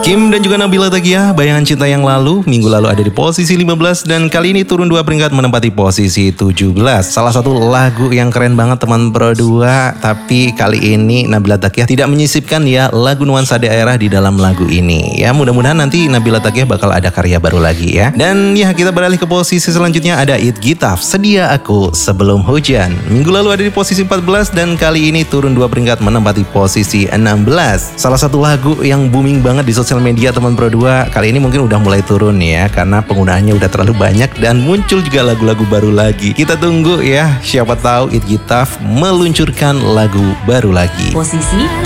Kim dan juga Nabila Taqiyah, Bayangan Cinta Yang Lalu, minggu lalu ada di posisi 15 dan kali ini turun 2 peringkat menempati posisi 17. Salah satu lagu yang keren banget teman Pro 2, tapi kali ini Nabila Taqiyah tidak menyisipkan ya lagu nuansa daerah di dalam lagu ini. Ya mudah-mudahan nanti Nabila Taqiyah bakal ada karya baru lagi ya. Dan ya kita beralih ke posisi selanjutnya, ada It Gitaf, Sedia Aku Sebelum Hujan. Minggu lalu ada di posisi 14 dan kali ini turun 2 peringkat menempati posisi 16. Salah satu lagu yang booming banget di sosial media teman Pro 2, kali ini mungkin udah mulai turun ya karena penggunaannya udah terlalu banyak dan muncul juga lagu-lagu baru lagi. Kita tunggu ya, siapa tahu It Gitaf meluncurkan lagu baru lagi. Posisi